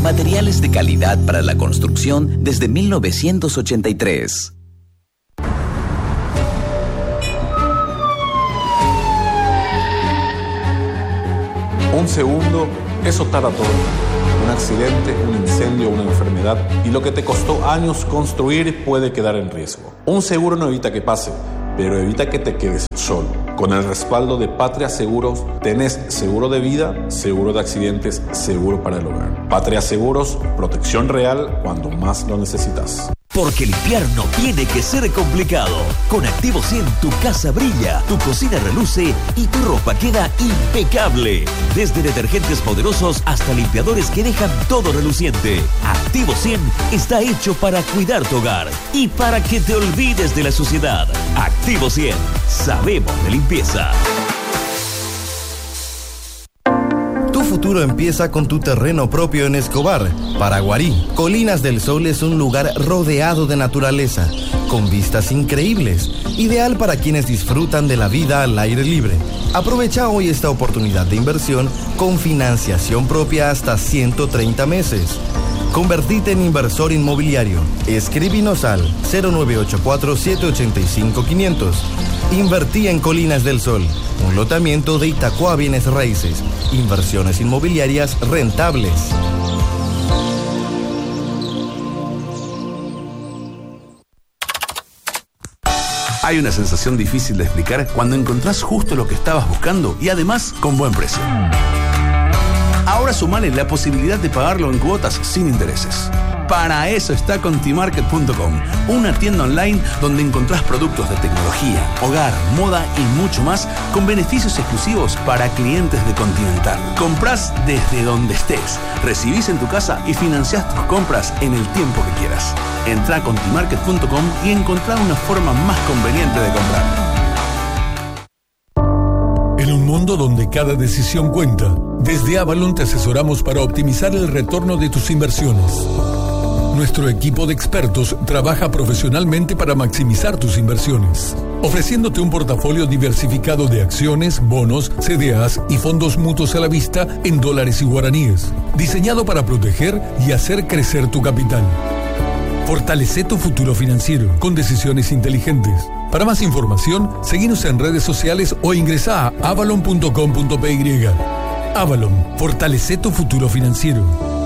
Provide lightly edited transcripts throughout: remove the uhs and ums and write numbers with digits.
Materiales de calidad para la construcción desde 1983. Un segundo, eso tarda todo. Un accidente, un incendio, una enfermedad y lo que te costó años construir puede quedar en riesgo. Un seguro no evita que pase, pero evita que te quedes solo. Con el respaldo de Patria Seguros, tenés seguro de vida, seguro de accidentes, seguro para el hogar. Patria Seguros, protección real cuando más lo necesitas. Porque limpiar no tiene que ser complicado. Con Activo 100 tu casa brilla, tu cocina reluce y tu ropa queda impecable. Desde detergentes poderosos hasta limpiadores que dejan todo reluciente. Activo 100 está hecho para cuidar tu hogar y para que te olvides de la suciedad. Activo 100, sabemos de limpieza. Tu futuro empieza con tu terreno propio en Escobar, Paraguarí. Colinas del Sol es un lugar rodeado de naturaleza, con vistas increíbles, ideal para quienes disfrutan de la vida al aire libre. Aprovecha hoy esta oportunidad de inversión con financiación propia hasta 130 meses. Convertite en inversor inmobiliario. Escríbenos al 0984-785-500. Invertí en Colinas del Sol, un lotamiento de Itacua Bienes Raíces. Inversiones inmobiliarias rentables. Hay una sensación difícil de explicar cuando encontrás justo lo que estabas buscando y además con buen precio. Ahora sumale la posibilidad de pagarlo en cuotas sin intereses. Para eso está Contimarket.com, una tienda online donde encontrás productos de tecnología, hogar, moda y mucho más con beneficios exclusivos para clientes de Continental. Comprás desde donde estés, recibís en tu casa y financiás tus compras en el tiempo que quieras. Entrá a Contimarket.com y encontrá una forma más conveniente de comprar. En un mundo donde cada decisión cuenta, desde Avalon te asesoramos para optimizar el retorno de tus inversiones. Nuestro equipo de expertos trabaja profesionalmente para maximizar tus inversiones, ofreciéndote un portafolio diversificado de acciones, bonos, CDAs y fondos mutuos a la vista en dólares y guaraníes, diseñado para proteger y hacer crecer tu capital. Fortalece tu futuro financiero con decisiones inteligentes. Para más información, seguinos en redes sociales o ingresá a avalon.com.py. Avalon, fortalece tu futuro financiero.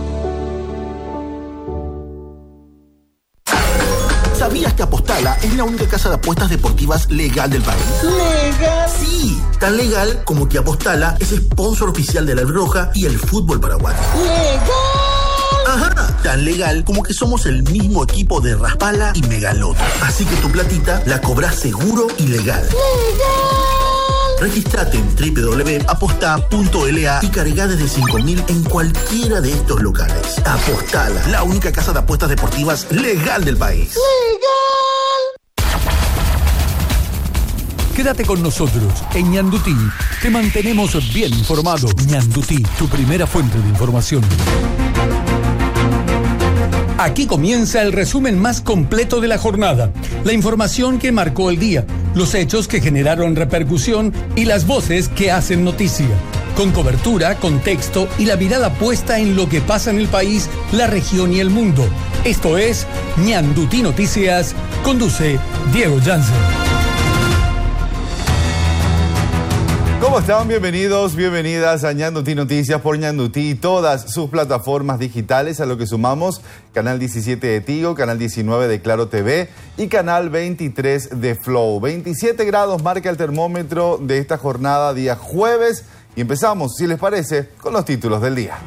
¿Sabías que Apostala es la única casa de apuestas deportivas legal del país? ¿Legal? Sí, tan legal como que Apostala es sponsor oficial de la Albirroja y el fútbol paraguayo. ¡Legal! Ajá, tan legal como que somos el mismo equipo de Raspala y Megaloto. Así que tu platita la cobrás seguro y legal. ¡Legal! Registrate en www.aposta.la y cargá desde 5.000 en cualquiera de estos locales. Apostala, la única casa de apuestas deportivas legal del país. ¡Legal! Quédate con nosotros. En Ñandutí te mantenemos bien informado. Ñandutí, tu primera fuente de información. Aquí comienza el resumen más completo de la jornada. La información que marcó el día, los hechos que generaron repercusión y las voces que hacen noticia. Con cobertura, contexto y la mirada puesta en lo que pasa en el país, la región y el mundo. Esto es Ñandutí Noticias. Conduce Diego Jansen. ¿Cómo están? Bienvenidos, bienvenidas a Ñandutí Noticias por Ñandutí y todas sus plataformas digitales, a lo que sumamos Canal 17 de Tigo, Canal 19 de Claro TV y Canal 23 de Flow. 27 grados marca el termómetro de esta jornada, día jueves, y empezamos, si les parece, con los títulos del día.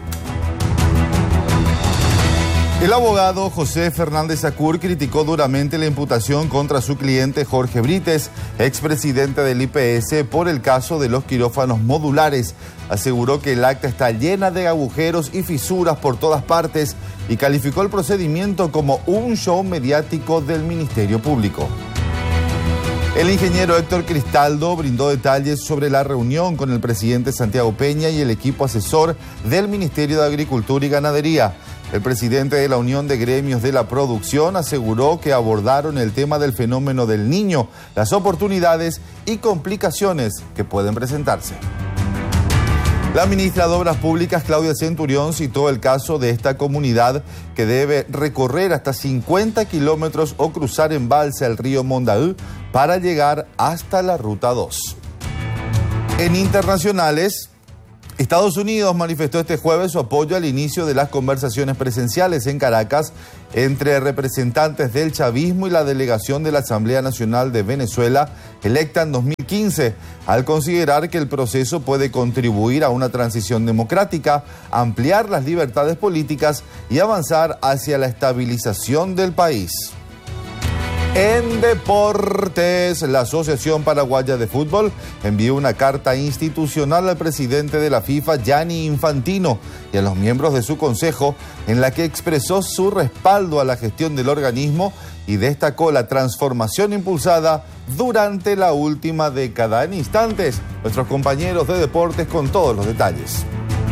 El abogado José Fernández Sacur criticó duramente la imputación contra su cliente Jorge Brites, expresidente del IPS, por el caso de los quirófanos modulares. Aseguró que el acta está llena de agujeros y fisuras por todas partes y calificó el procedimiento como un show mediático del Ministerio Público. El ingeniero Héctor Cristaldo brindó detalles sobre la reunión con el presidente Santiago Peña y el equipo asesor del Ministerio de Agricultura y Ganadería. El presidente de la Unión de Gremios de la Producción aseguró que abordaron el tema del fenómeno del Niño, las oportunidades y complicaciones que pueden presentarse. La ministra de Obras Públicas, Claudia Centurión, citó el caso de esta comunidad que debe recorrer hasta 50 kilómetros o cruzar en balsa el río Mondaú para llegar hasta la Ruta 2. En internacionales, Estados Unidos manifestó este jueves su apoyo al inicio de las conversaciones presenciales en Caracas entre representantes del chavismo y la delegación de la Asamblea Nacional de Venezuela, electa en 2015, al considerar que el proceso puede contribuir a una transición democrática, ampliar las libertades políticas y avanzar hacia la estabilización del país. En deportes, la Asociación Paraguaya de Fútbol envió una carta institucional al presidente de la FIFA, Gianni Infantino, y a los miembros de su consejo, en la que expresó su respaldo a la gestión del organismo y destacó la transformación impulsada durante la última década. En instantes, nuestros compañeros de deportes con todos los detalles.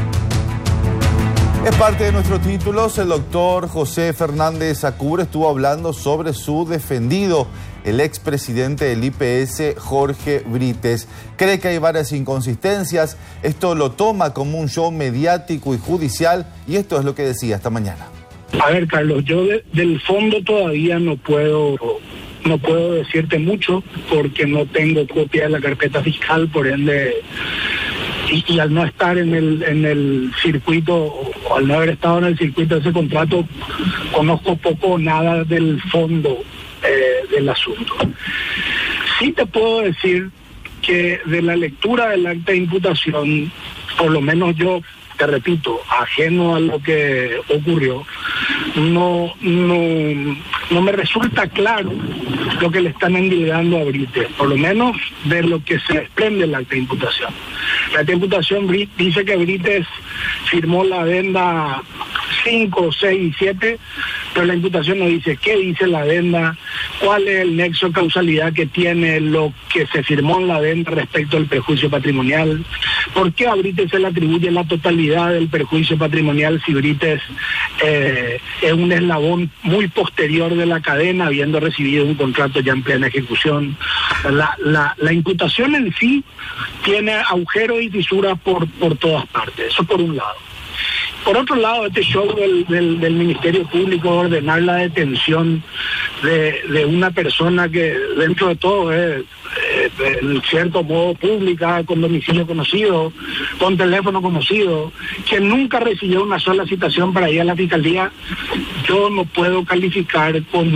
Es parte de nuestros títulos. El doctor José Fernández Sacur estuvo hablando sobre su defendido, el expresidente del IPS, Jorge Brites. Cree que hay varias inconsistencias. Esto lo toma como un show mediático y judicial, y esto es lo que decía esta mañana. A ver, Carlos, yo del fondo todavía no puedo decirte mucho porque no tengo copia de la carpeta fiscal, por ende... Y al no estar en el circuito, o al no haber estado en el circuito de ese contrato, conozco poco o nada del fondo del asunto. Sí te puedo decir que de la lectura del acta de imputación, por lo menos yo, te repito, ajeno a lo que ocurrió, no me resulta claro lo que le están endilgando a Brites, por lo menos de lo que se desprende del acta de imputación. La acta de imputación dice que Brites firmó la adenda 5, 6 y 7, pero la imputación no dice qué dice la adenda, cuál es el nexo de causalidad que tiene lo que se firmó en la adenda respecto al perjuicio patrimonial, por qué a Brites se le atribuye la totalidad del perjuicio patrimonial si Brites es un eslabón muy posterior de la cadena, habiendo recibido un contrato ya en plena ejecución. La imputación en sí tiene agujeros y fisuras por todas partes, eso por un lado. Por otro lado, este show del Ministerio Público de ordenar la detención de una persona que dentro de todo es en cierto modo pública, con domicilio conocido, con teléfono conocido, que nunca recibió una sola citación para ir a la fiscalía, yo no puedo calificar con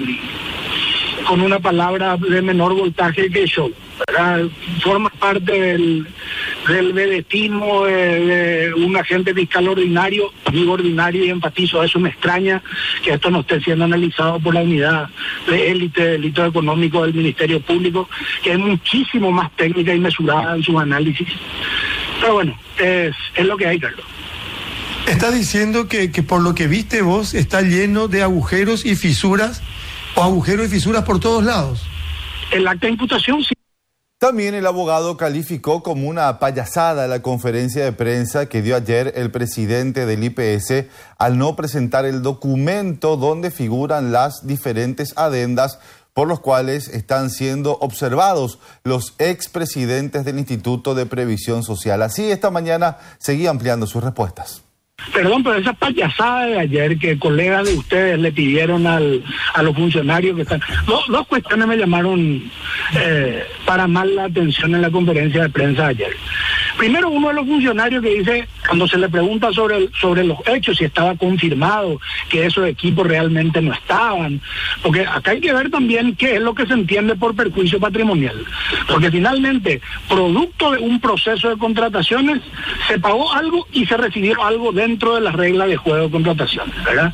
una palabra de menor voltaje que show, ¿verdad? Forma parte del vedetismo de un agente fiscal ordinario, digo ordinario y enfatizo, eso me extraña que esto no esté siendo analizado por la unidad de élite de delitos económicos del Ministerio Público, que es muchísimo más técnica y mesurada en sus análisis. Pero bueno, es lo que hay, Carlos. Está diciendo que por lo que viste vos está lleno de agujeros y fisuras, o agujeros y fisuras por todos lados. El acta de imputación sí. También el abogado calificó como una payasada la conferencia de prensa que dio ayer el presidente del IPS al no presentar el documento donde figuran las diferentes adendas por los cuales están siendo observados los expresidentes del Instituto de Previsión Social. Así, esta mañana seguía ampliando sus respuestas. Perdón, pero esa payasada de ayer que colegas de ustedes le pidieron a los funcionarios que están... Dos cuestiones me llamaron para mal la atención en la conferencia de prensa de ayer. Primero, uno de los funcionarios que dice, cuando se le pregunta sobre los hechos, si estaba confirmado que esos equipos realmente no estaban, porque acá hay que ver también qué es lo que se entiende por perjuicio patrimonial, porque finalmente, producto de un proceso de contrataciones, se pagó algo y se recibió algo dentro de las reglas de juego de contrataciones, ¿verdad?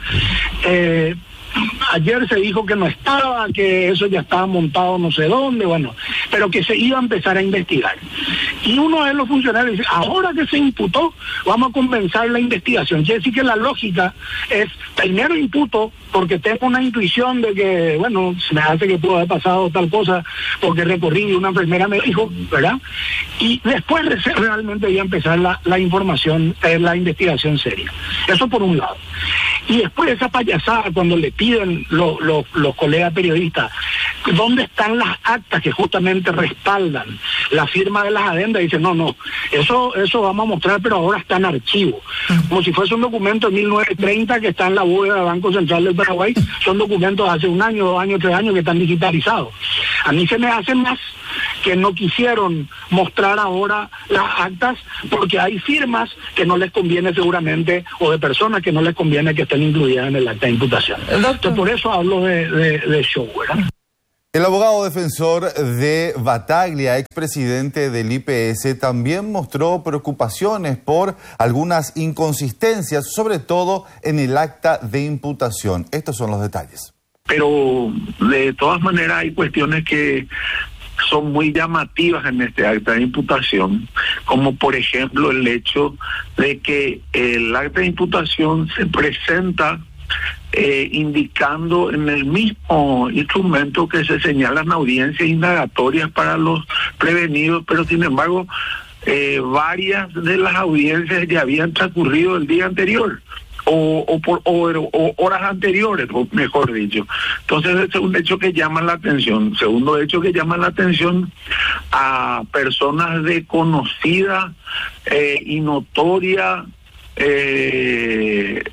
Ayer se dijo que no estaba, que eso ya estaba montado no sé dónde, bueno, pero que se iba a empezar a investigar. Y uno de los funcionarios dice, ahora que se imputó, vamos a comenzar la investigación. Quiere decir que la lógica es, primero imputo, porque tengo una intuición de que, bueno, se me hace que pudo haber pasado tal cosa, porque recorrí y una enfermera me dijo, ¿verdad? Y después realmente iba a empezar la información, la investigación seria. Eso por un lado. Y después esa payasada, cuando le piden los colegas periodistas, ¿dónde están las actas que justamente respaldan la firma de las adendas? Dicen, no, eso vamos a mostrar, pero ahora está en archivo. Como si fuese un documento de 1930 que está en la bóveda del Banco Central del Paraguay. Son documentos de hace 1 año, 2 años, 3 años que están digitalizados. A mí se me hace más que no quisieron mostrar ahora las actas porque hay firmas que no les conviene seguramente, o de personas que no les conviene que estén incluidas en el acta de imputación. Entonces, por eso hablo de show, ¿verdad? El abogado defensor de Battaglia, expresidente del IPS, también mostró preocupaciones por algunas inconsistencias, sobre todo en el acta de imputación. Estos son los detalles. Pero de todas maneras hay cuestiones que son muy llamativas en este acta de imputación, como por ejemplo el hecho de que el acta de imputación se presenta indicando en el mismo instrumento que se señalan audiencias indagatorias para los prevenidos, pero sin embargo varias de las audiencias ya habían transcurrido el día anterior o horas anteriores, o mejor dicho. Entonces ese es un hecho que llama la atención. Segundo hecho que llama la atención, a personas de conocida y notoria de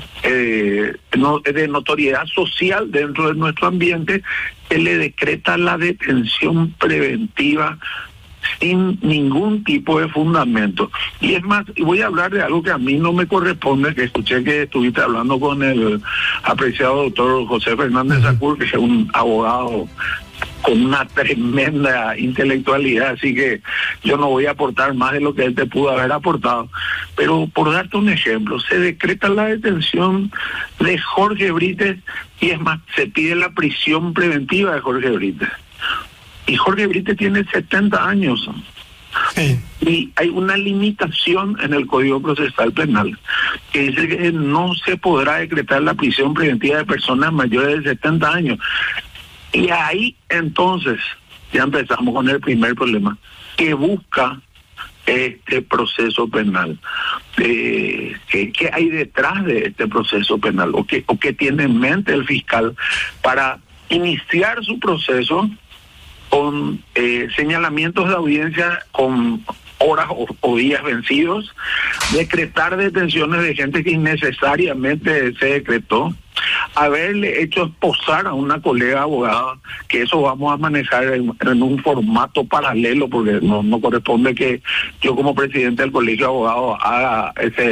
notoriedad social dentro de nuestro ambiente, que le decreta la detención preventiva sin ningún tipo de fundamento. Y es más, voy a hablar de algo que a mí no me corresponde, que escuché que estuviste hablando con el apreciado doctor José Fernández Sacur, que es un abogado con una tremenda intelectualidad, así que yo no voy a aportar más de lo que él te pudo haber aportado. Pero por darte un ejemplo, se decreta la detención de Jorge Brites, y es más, se pide la prisión preventiva de Jorge Brites. Y Jorge Brites tiene 70 años. Sí. Y hay una limitación en el Código Procesal Penal que dice que no se podrá decretar la prisión preventiva de personas mayores de 70 años. Y ahí entonces ya empezamos con el primer problema que busca este proceso penal. ¿Qué hay detrás de este proceso penal? ¿O qué tiene en mente el fiscal para iniciar su proceso con señalamientos de audiencia con horas o días vencidos, decretar detenciones de gente que innecesariamente se decretó, haberle hecho esposar a una colega abogada, que eso vamos a manejar en un formato paralelo, porque no corresponde que yo como presidente del Colegio de Abogados haga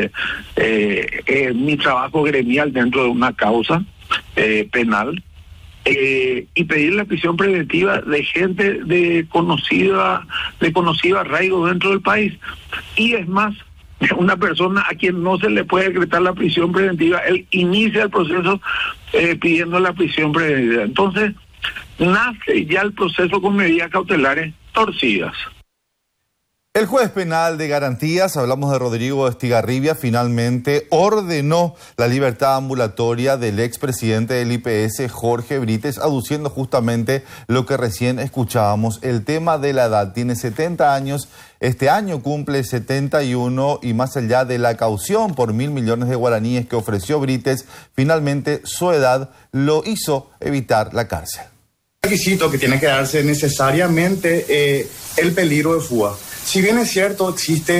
mi trabajo gremial dentro de una causa penal. Y pedir la prisión preventiva de gente de conocido arraigo dentro del país. Y es más, una persona a quien no se le puede decretar la prisión preventiva, él inicia el proceso pidiendo la prisión preventiva. Entonces, nace ya el proceso con medidas cautelares torcidas. El juez penal de garantías, hablamos de Rodrigo Estigarribia, finalmente ordenó la libertad ambulatoria del expresidente del IPS, Jorge Brites, aduciendo justamente lo que recién escuchábamos, el tema de la edad. Tiene 70 años, este año cumple 71, y más allá de la caución por 1.000 millones de guaraníes que ofreció Brites, finalmente su edad lo hizo evitar la cárcel. El requisito que tiene que darse necesariamente el peligro de fuga. Si bien es cierto, existe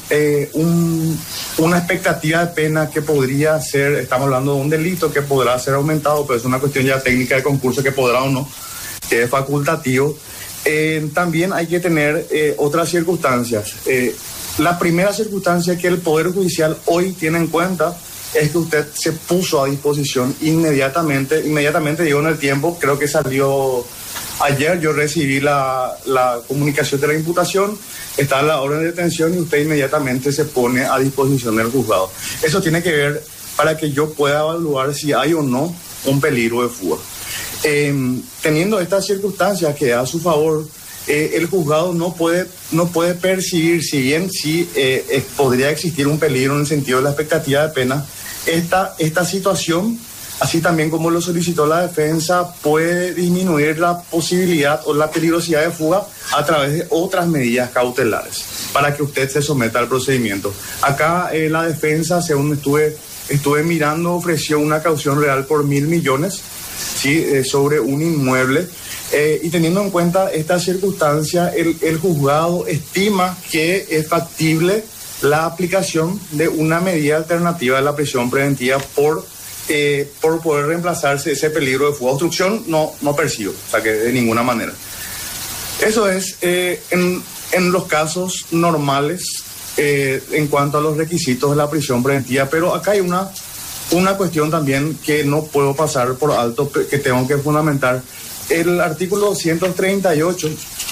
una expectativa de pena que podría ser, estamos hablando de un delito que podrá ser aumentado, pero es una cuestión ya técnica de concurso que podrá o no, que es facultativo. También hay que tener otras circunstancias. La primera circunstancia que el Poder Judicial hoy tiene en cuenta es que usted se puso a disposición inmediatamente digo en el tiempo, creo que salió ayer, yo recibí la comunicación de la imputación, está en la orden de detención y usted inmediatamente se pone a disposición del juzgado. Eso tiene que ver para que yo pueda evaluar si hay o no un peligro de fuga. Teniendo estas circunstancias que da a su favor, el juzgado no puede percibir, si bien sí podría existir un peligro en el sentido de la expectativa de pena, esta situación, así también como lo solicitó la defensa, puede disminuir la posibilidad o la peligrosidad de fuga a través de otras medidas cautelares para que usted se someta al procedimiento. Acá la defensa, según estuve mirando, ofreció una caución real por 1.000 millones, ¿sí? Sobre un inmueble. Y teniendo en cuenta esta circunstancia, el juzgado estima que es factible la aplicación de una medida alternativa de la prisión preventiva por poder reemplazarse ese peligro de fuga. Obstrucción no percibo, o sea que de ninguna manera. Eso es en los casos normales en cuanto a los requisitos de la prisión preventiva, pero acá hay una cuestión también que no puedo pasar por alto, que tengo que fundamentar. El artículo 138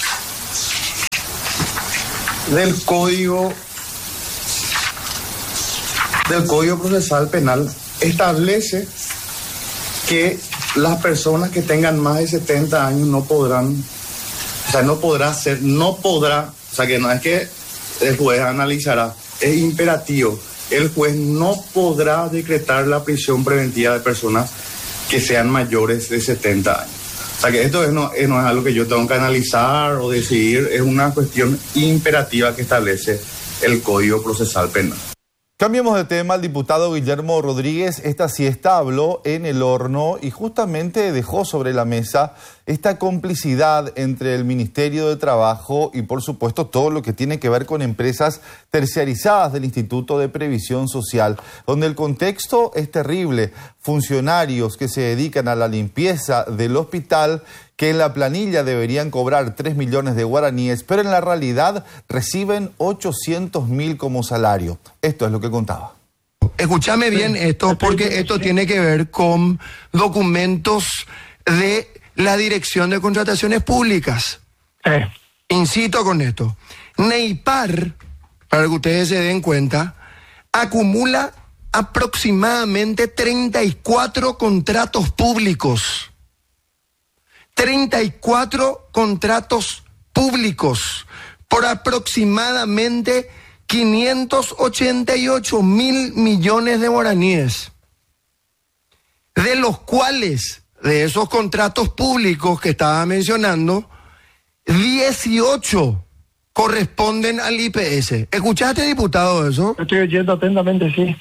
del Código Procesal Penal establece que las personas que tengan más de 70 años no podrá, o sea que no es que el juez analizará, es imperativo, el juez no podrá decretar la prisión preventiva de personas que sean mayores de 70 años. O sea que esto no es algo que yo tengo que analizar o decidir, es una cuestión imperativa que establece el Código Procesal Penal. Cambiemos de tema. El diputado Guillermo Rodríguez esta siesta habló en el horno y justamente dejó sobre la mesa esta complicidad entre el Ministerio de Trabajo y por supuesto todo lo que tiene que ver con empresas terciarizadas del Instituto de Previsión Social, donde el contexto es terrible. Funcionarios que se dedican a la limpieza del hospital que en la planilla deberían cobrar 3 millones de guaraníes, pero en la realidad reciben 800.000 como salario. Esto es lo que contaba. Escúchame bien esto, porque esto tiene que ver con documentos de la Dirección de Contrataciones Públicas. Incito con esto. Neipar, para que ustedes se den cuenta, acumula aproximadamente 34 contratos públicos. 34 contratos públicos por aproximadamente 588.000 millones de guaraníes, de los cuales, de esos contratos públicos que estaba mencionando, 18 corresponden al IPS. ¿Escuchaste, diputado, eso? Estoy oyendo atentamente, sí.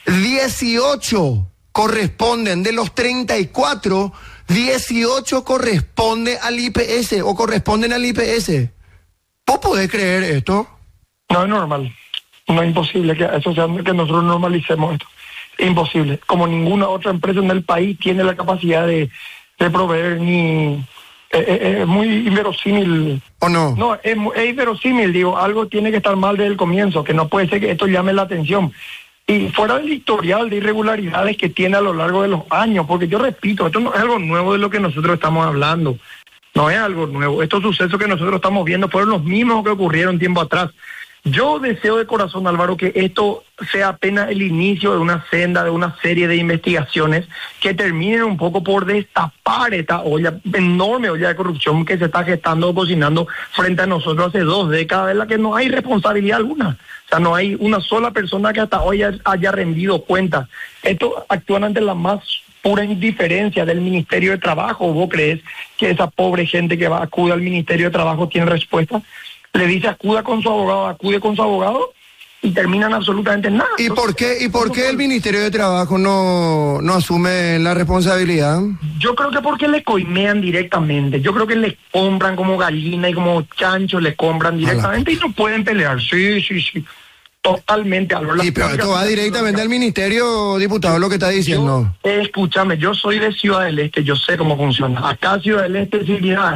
18 corresponden, de los 34, 18 corresponde al IPS o corresponden al IPS. ¿Vos podés creer esto? No es normal. No es imposible que eso sea, que nosotros normalicemos esto. Es imposible. Como ninguna otra empresa en el país tiene la capacidad de proveer ni... Es muy inverosímil. ¿O no? No, es inverosímil, digo, algo tiene que estar mal desde el comienzo, que no puede ser que esto llame la atención. Y fuera del historial de irregularidades que tiene a lo largo de los años, porque yo repito, esto no es algo nuevo de lo que nosotros estamos hablando, no es algo nuevo. Estos sucesos que nosotros estamos viendo fueron los mismos que ocurrieron tiempo atrás. Yo deseo de corazón, Álvaro, que esto sea apenas el inicio de una senda, de una serie de investigaciones que terminen un poco por destapar esta enorme olla de corrupción que se está gestando o cocinando frente a nosotros hace 2 décadas, en la que no hay responsabilidad alguna. O sea, no hay una sola persona que hasta hoy haya rendido cuenta. Esto actúa ante la más pura indiferencia del Ministerio de Trabajo. ¿Vos crees que esa pobre gente que acude al Ministerio de Trabajo tiene respuesta? Le dice acude con su abogado y terminan absolutamente nada. ¿Y por qué el Ministerio de Trabajo no asume la responsabilidad? Yo creo que porque le coimean directamente. Yo creo que le compran como gallina y como chancho, le compran directamente y no pueden pelear. Sí. Totalmente, Álvaro. Sí, pero esto va directamente al ministerio, diputado, lo que está diciendo. Escúchame, yo soy de Ciudad del Este, yo sé cómo funciona. Acá Ciudad del Este,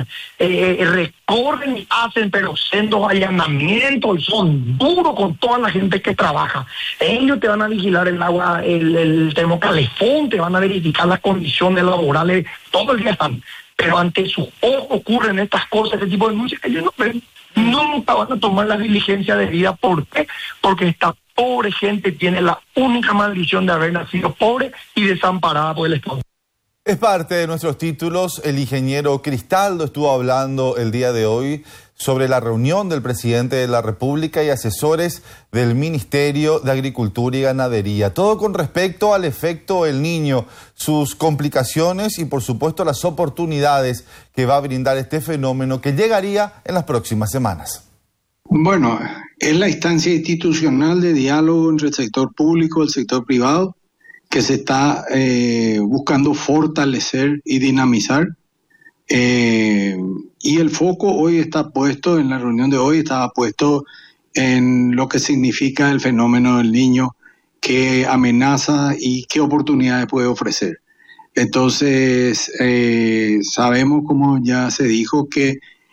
recorren y hacen, pero sendos allanamientos, son duros con toda la gente que trabaja. Ellos te van a vigilar el agua, el termocalefón, te van a verificar las condiciones laborales, todo el día están. Pero ante sus ojos ocurren estas cosas, este tipo de denuncias que ellos no ven. Nunca van a tomar la diligencia debida. ¿Por qué? Porque esta pobre gente tiene la única maldición de haber nacido pobre y desamparada por el Estado. Es parte de nuestros títulos. El ingeniero Cristaldo estuvo hablando el día de hoy sobre la reunión del presidente de la República y asesores del Ministerio de Agricultura y Ganadería. Todo con respecto al efecto El Niño, sus complicaciones y por supuesto las oportunidades que va a brindar este fenómeno que llegaría en las próximas semanas. Bueno, es la instancia institucional de diálogo entre el sector público y el sector privado que se está buscando fortalecer y dinamizar. Y el foco hoy está puesto, en la reunión de hoy estaba puesto en lo que significa el fenómeno del Niño, qué amenaza y qué oportunidades puede ofrecer. Entonces, sabemos, como ya se dijo, que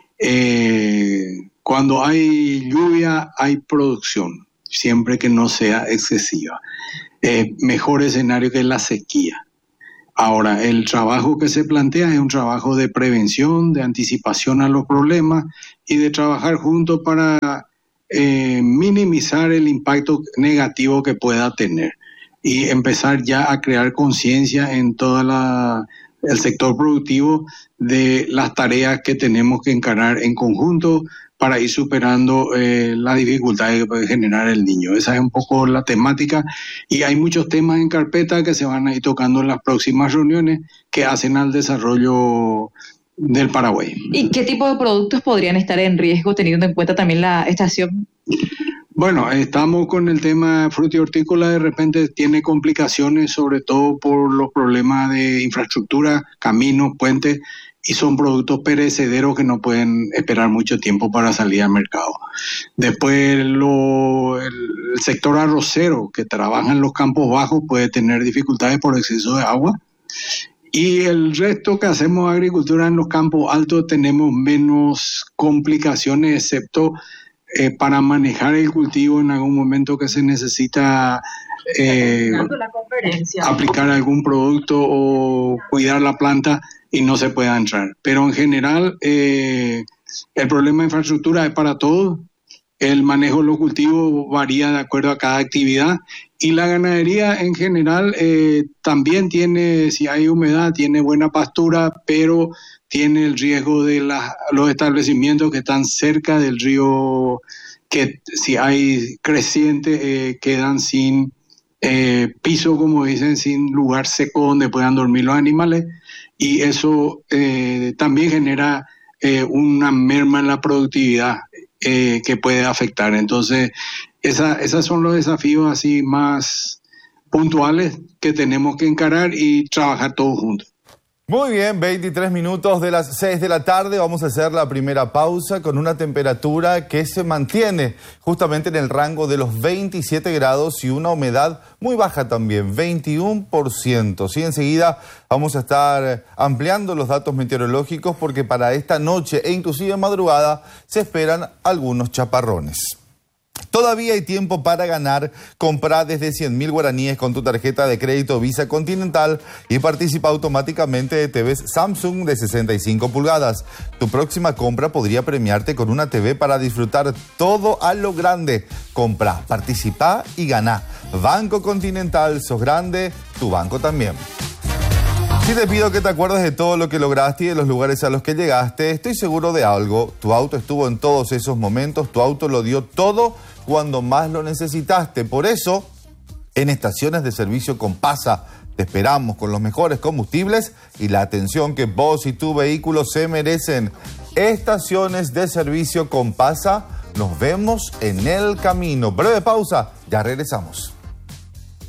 cuando hay lluvia hay producción, siempre que no sea excesiva. Mejor escenario que la sequía. Ahora, el trabajo que se plantea es un trabajo de prevención, de anticipación a los problemas y de trabajar juntos para minimizar el impacto negativo que pueda tener y empezar ya a crear conciencia en todo el sector productivo de las tareas que tenemos que encarar en conjunto para ir superando las dificultades que puede generar el niño. Esa es un poco la temática y hay muchos temas en carpeta que se van a ir tocando en las próximas reuniones que hacen al desarrollo del Paraguay. ¿Y qué tipo de productos podrían estar en riesgo teniendo en cuenta también la estación? Bueno, estamos con el tema fruta y hortícola, de repente tiene complicaciones, sobre todo por los problemas de infraestructura, caminos, puentes, y son productos perecederos que no pueden esperar mucho tiempo para salir al mercado. Después el sector arrocero, que trabaja en los campos bajos, puede tener dificultades por exceso de agua. Y el resto que hacemos agricultura en los campos altos tenemos menos complicaciones, excepto para manejar el cultivo en algún momento que se necesita aplicar algún producto o cuidar la planta y no se pueda entrar. Pero en general el problema de infraestructura es para todos. El manejo de los cultivos varía de acuerdo a cada actividad y la ganadería en general también tiene, si hay humedad, tiene buena pastura, pero tiene el riesgo de los establecimientos que están cerca del río, que si hay creciente quedan sin piso, como dicen, sin lugar seco donde puedan dormir los animales, y eso también genera una merma en la productividad que puede afectar. Entonces, esos son los desafíos así más puntuales que tenemos que encarar y trabajar todos juntos. Muy bien, 23 minutos de las 6 de la tarde. Vamos a hacer la primera pausa con una temperatura que se mantiene justamente en el rango de los 27 grados y una humedad muy baja también, 21%. Sí, enseguida vamos a estar ampliando los datos meteorológicos porque para esta noche e inclusive madrugada se esperan algunos chaparrones. Todavía hay tiempo para ganar. Compra desde 100.000 guaraníes con tu tarjeta de crédito Visa Continental y participa automáticamente de TVs Samsung de 65 pulgadas. Tu próxima compra podría premiarte con una TV para disfrutar todo a lo grande. Compra, participa y gana. Banco Continental, sos grande, tu banco también. Si te pido que te acuerdes de todo lo que lograste y de los lugares a los que llegaste, estoy seguro de algo. Tu auto estuvo en todos esos momentos, tu auto lo dio todo cuando más lo necesitaste. Por eso, en estaciones de servicio Compasa, te esperamos con los mejores combustibles y la atención que vos y tu vehículo se merecen. Estaciones de servicio Compasa, nos vemos en el camino. Breve pausa, ya regresamos.